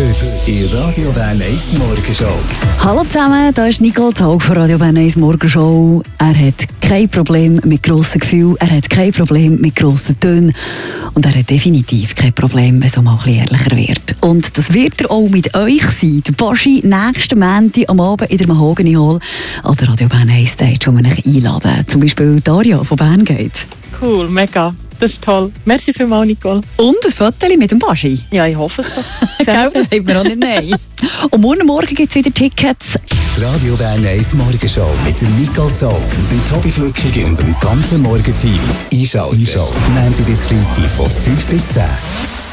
Heute in Radio Bern 1 Morgenshow. Hallo zusammen, da ist Nicole Taug von Radio Bern 1 Morgenshow. Er hat kein Problem mit grossen Gefühlen, er hat kein Problem mit grossen Tönen und er hat definitiv kein Problem, wenn es auch mal ein bisschen ehrlicher wird. Und das wird er auch mit euch sein. Der Baschi nächsten Montag am Abend in der Mahogany Hall an der Radio Bern 1 Stage, wo wir euch einladen. Zum Beispiel Daria von Bern geht. Cool, mega. Das ist toll. Merci vielmals, Nicole. Und ein Foto mit dem Baschi. Ja, ich hoffe es doch. Gell, das sagt man auch nicht nein. Und morgen gibt es wieder Tickets. Die Radio Bern 1 Morgenshow mit der Nicole Taug, dem Tobi Flückig und dem ganzen Morgenteam. Einschalten. Montag bis Freitag von 5 bis 10.